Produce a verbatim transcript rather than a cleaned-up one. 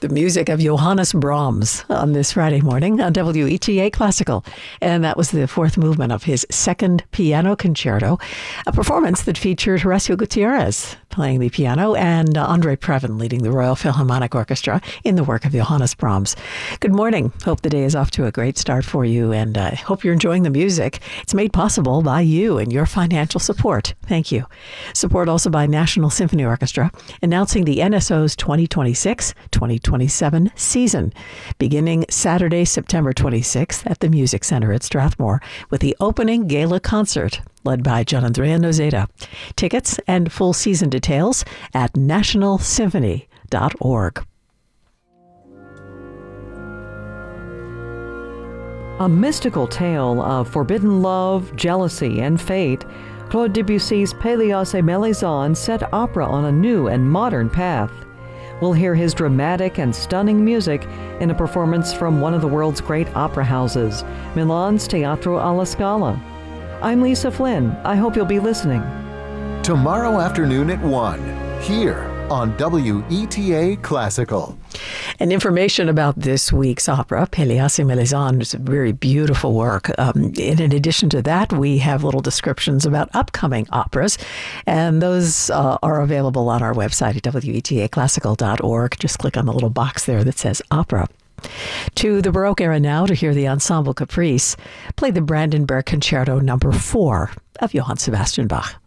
The music of Johannes Brahms on this Friday morning on W E T A Classical. And that was the fourth movement of his second piano concerto, a performance that featured Horacio Gutierrez playing the piano and uh, Andre Previn leading the Royal Philharmonic Orchestra in the work of Johannes Brahms. Good morning. Hope the day is off to a great start for you, and I uh, hope you're enjoying the music. It's made possible by you and your financial support. Thank you. Support also by National Symphony Orchestra, announcing the N S O's twenty twenty-six twenty twenty-seven season, beginning Saturday, September twenty-sixth at the Music Center at Strathmore with the opening gala concert led by Gianandrea Nozeda. Tickets and full season details at national symphony dot org. A mystical tale of forbidden love, jealousy, and fate, Claude Debussy's Pélias et Mélisande set opera on a new and modern path. We'll hear his dramatic and stunning music in a performance from one of the world's great opera houses, Milan's Teatro alla Scala. I'm Lisa Flynn. I hope you'll be listening. Tomorrow afternoon at one, here on W E T A Classical. And information about this week's opera, Pélias et Mélisande, is a very beautiful work. Um, in addition to that, we have little descriptions about upcoming operas, and those uh, are available on our website at W E T A classical dot org. Just click on the little box there that says opera. To the Baroque era now to hear the Ensemble Caprice play the Brandenburg Concerto number four of Johann Sebastian Bach.